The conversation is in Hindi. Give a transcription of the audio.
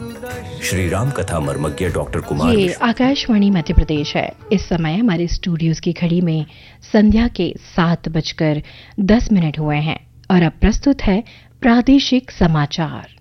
श्री राम कथा मर्मज्ञ डॉक्टर कुमार ये मिश्र। आकाशवाणी मध्य प्रदेश है। इस समय हमारे स्टूडियोज की घड़ी में संध्या के 7:10 हुए हैं और अब प्रस्तुत है प्रादेशिक समाचार।